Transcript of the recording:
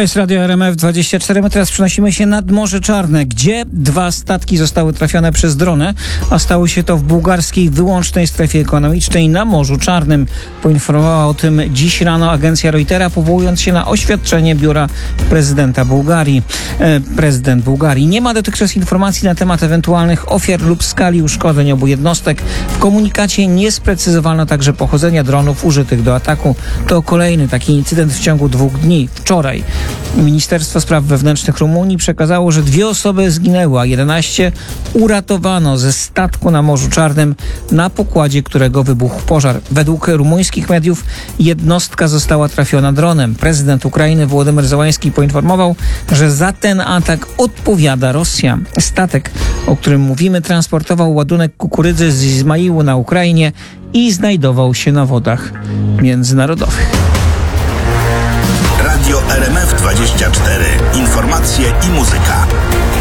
jest Radio RMF24. My teraz przenosimy się nad Morze Czarne, gdzie 2 statki zostały trafione przez dronę, a stało się to w bułgarskiej wyłącznej strefie ekonomicznej na Morzu Czarnym. Poinformowała o tym dziś rano agencja Reutera, powołując się na oświadczenie biura prezydenta Bułgarii. Prezydent Bułgarii nie ma dotychczas informacji na temat ewentualnych ofiar lub skali uszkodzeń obu jednostek. W komunikacie nie sprecyzowano także pochodzenia dronów użytych do ataku. To kolejny taki incydent w ciągu 2 dni. Wczoraj Ministerstwo Spraw Wewnętrznych Rumunii przekazało, że 2 osoby zginęły, a 11 uratowano ze statku na Morzu Czarnym, na pokładzie którego wybuchł pożar. Według rumuńskich mediów jednostka została trafiona dronem. Prezydent Ukrainy Wołodymyr Zełański poinformował, że za ten atak odpowiada Rosja. Statek, o którym mówimy, transportował ładunek kukurydzy z Izmaiłu na Ukrainie i znajdował się na wodach międzynarodowych. Radio RMF24. Informacje i muzyka.